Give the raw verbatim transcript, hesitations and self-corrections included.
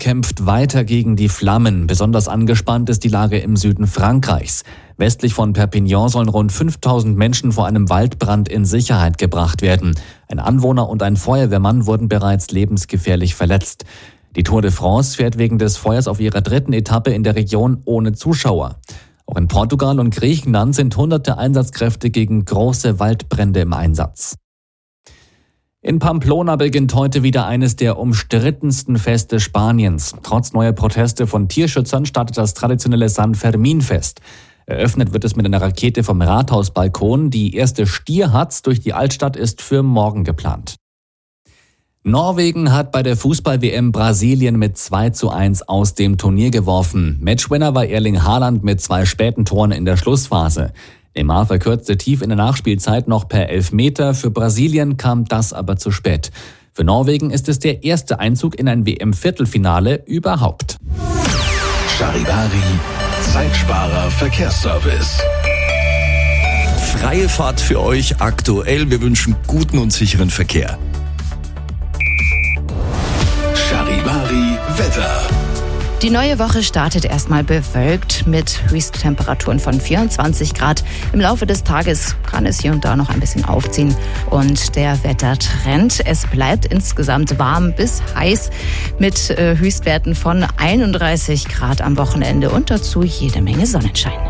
kämpft weiter gegen die Flammen. Besonders angespannt ist die Lage im Süden Frankreichs. Westlich von Perpignan sollen rund fünftausend Menschen vor einem Waldbrand in Sicherheit gebracht werden. Ein Anwohner und ein Feuerwehrmann wurden bereits lebensgefährlich verletzt. Die Tour de France fährt wegen des Feuers auf ihrer dritten Etappe in der Region ohne Zuschauer. Auch in Portugal und Griechenland sind hunderte Einsatzkräfte gegen große Waldbrände im Einsatz. In Pamplona beginnt heute wieder eines der umstrittensten Feste Spaniens. Trotz neuer Proteste von Tierschützern startet das traditionelle San Fermín-Fest. Eröffnet wird es mit einer Rakete vom Rathausbalkon. Die erste Stierhatz durch die Altstadt ist für morgen geplant. Norwegen hat bei der Fußball-W M Brasilien mit zwei zu eins aus dem Turnier geworfen. Matchwinner war Erling Haaland mit zwei späten Toren in der Schlussphase. Neymar verkürzte tief in der Nachspielzeit noch per Elfmeter. Für Brasilien kam das aber zu spät. Für Norwegen ist es der erste Einzug in ein W M-Viertelfinale überhaupt. Charivari, Zeitsparer Verkehrsservice. Freie Fahrt für euch aktuell. Wir wünschen guten und sicheren Verkehr. Charivari Wetter. Die neue Woche startet erstmal bewölkt mit Höchsttemperaturen von vierundzwanzig Grad. Im Laufe des Tages kann es hier und da noch ein bisschen aufziehen. Und der Wettertrend, es bleibt insgesamt warm bis heiß mit Höchstwerten von einunddreißig Grad am Wochenende und dazu jede Menge Sonnenschein.